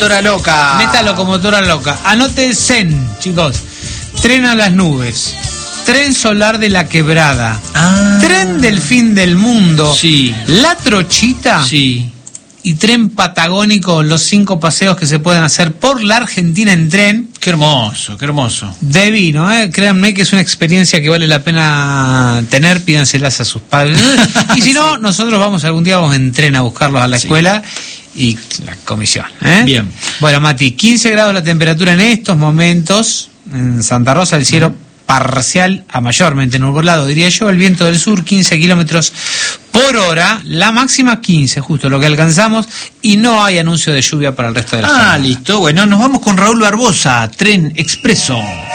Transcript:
Locomotora loca. En esta locomotora loca. Anote Zen, chicos. Tren a las nubes. Tren solar de la quebrada. Tren del fin del mundo. Sí. La trochita. Sí. Y tren patagónico, los 5 paseos que se pueden hacer por la Argentina en tren. Qué hermoso, qué hermoso. Divino, créanme que es una experiencia que vale la pena tener, pídanselas a sus padres. Y si no, nosotros algún día vamos en tren a buscarlos a la escuela y la comisión. Bien. Bueno, Mati, 15 grados la temperatura en estos momentos, en Santa Rosa, el cielo parcial a mayormente nublado, diría yo, el viento del sur 15 kilómetros por hora, la máxima 15, justo lo que alcanzamos, y no hay anuncio de lluvia para el resto de la semana. Listo, bueno, nos vamos con Raúl Barbosa, Tren Expreso.